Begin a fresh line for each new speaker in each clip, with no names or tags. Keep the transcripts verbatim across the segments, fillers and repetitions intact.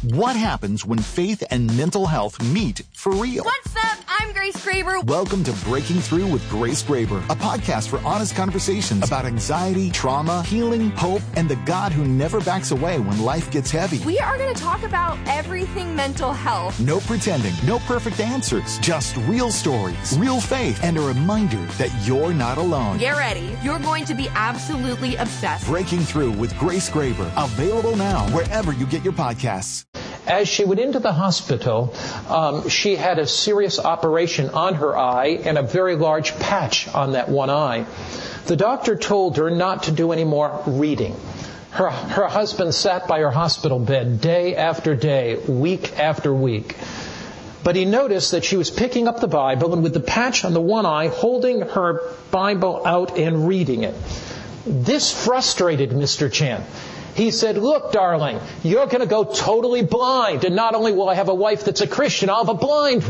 What happens when faith and mental health meet for real?
What's up? I'm Grace Graber.
Welcome to Breaking Through with Grace Graber, a podcast for honest conversations about anxiety, trauma, healing, hope, and the God who never backs away when life gets heavy.
We are going to talk about everything mental health.
No pretending, no perfect answers, just real stories, real faith, and a reminder that you're not alone.
Get ready. You're going to be absolutely obsessed.
Breaking Through with Grace Graber, available now wherever you get your podcasts.
As she went into the hospital, um, she had a serious operation on her eye and a very large patch on that one eye. The doctor told her not to do any more reading. Her, her husband sat by her hospital bed day after day, week after week. But he noticed that she was picking up the Bible and with the patch on the one eye, holding her Bible out and reading it. This frustrated Mister Chen. He said, look, darling, you're going to go totally blind. And not only will I have a wife that's a Christian, I'll have a blind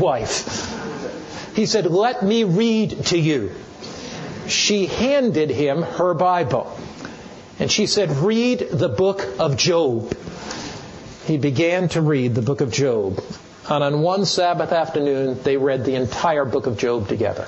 wife. He said, let me read to you. She handed him her Bible. And she said, read the book of Job. He began to read the book of Job. And on one Sabbath afternoon, they read the entire book of Job together.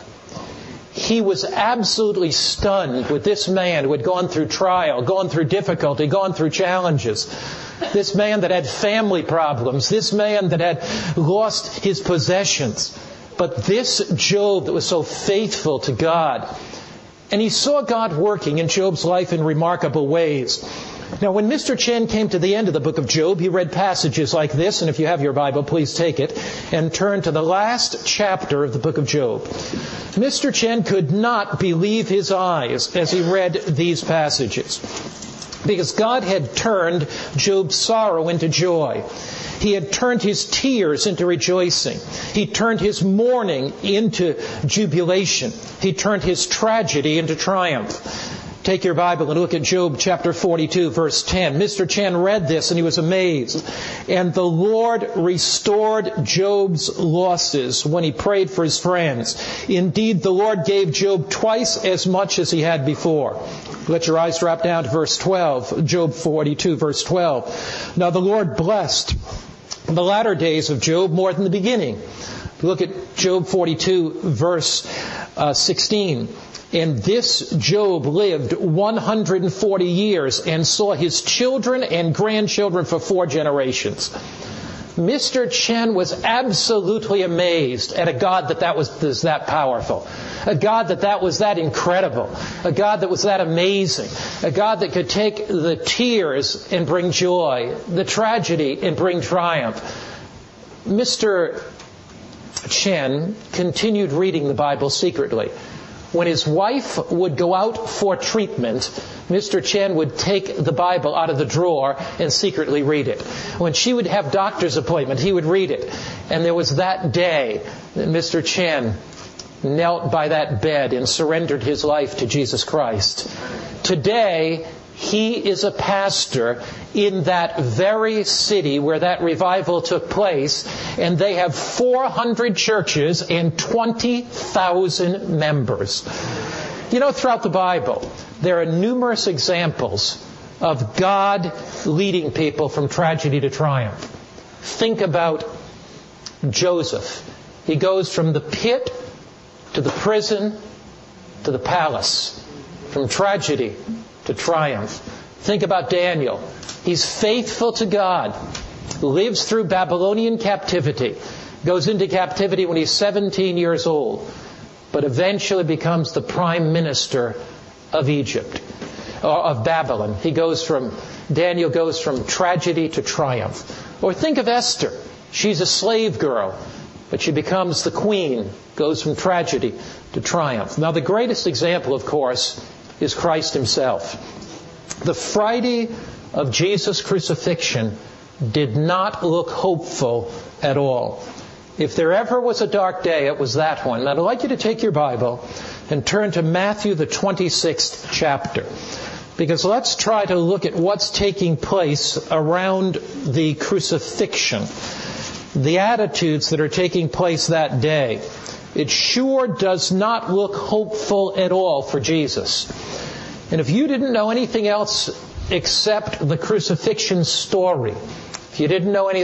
He was absolutely stunned with this man who had gone through trial, gone through difficulty, gone through challenges. This man that had family problems. This man that had lost his possessions. But this Job that was so faithful to God. And he saw God working in Job's life in remarkable ways. Now, when Mister Chen came to the end of the book of Job, he read passages like this, and if you have your Bible, please take it, and turn to the last chapter of the book of Job. Mister Chen could not believe his eyes as he read these passages, because God had turned Job's sorrow into joy. He had turned his tears into rejoicing. He turned his mourning into jubilation. He turned his tragedy into triumph. Take your Bible and look at Job chapter forty-two, verse ten. Mister Chen read this and he was amazed. And the Lord restored Job's losses when he prayed for his friends. Indeed, the Lord gave Job twice as much as he had before. Let your eyes drop down to verse twelve. Job forty-two, verse twelve. Now the Lord blessed the latter days of Job more than the beginning. Look at Job forty-two, verse uh, sixteen. And this Job lived one hundred forty years and saw his children and grandchildren for four generations. Mister Chen was absolutely amazed at a God that that was, was that powerful. A God that that was that incredible. A God that was that amazing. A God that could take the tears and bring joy. The tragedy and bring triumph. Mister Chen continued reading the Bible secretly. When his wife would go out for treatment, Mister Chen would take the Bible out of the drawer and secretly read it. When she would have doctor's appointment, he would read it. And there was that day that Mister Chen knelt by that bed and surrendered his life to Jesus Christ. Today, he is a pastor in that very city where that revival took place, and they have four hundred churches and twenty thousand members. You know, throughout the Bible, there are numerous examples of God leading people from tragedy to triumph. Think about Joseph. He goes from the pit to the prison to the palace, from tragedy to triumph. Think about Daniel. He's faithful to God, lives through Babylonian captivity, goes into captivity when he's seventeen years old, but eventually becomes the prime minister of Egypt, or of Babylon. He goes from, Daniel goes from tragedy to triumph. Or think of Esther. She's a slave girl, but she becomes the queen, goes from tragedy to triumph. Now the greatest example, of course, is Christ himself. The Friday of Jesus' crucifixion did not look hopeful at all. If there ever was a dark day, it was that one. Now, I'd like you to take your Bible and turn to Matthew, the twenty-sixth chapter. Because let's try to look at what's taking place around the crucifixion. The attitudes that are taking place that day. It sure does not look hopeful at all for Jesus. And if you didn't know anything else except the crucifixion story, if you didn't know any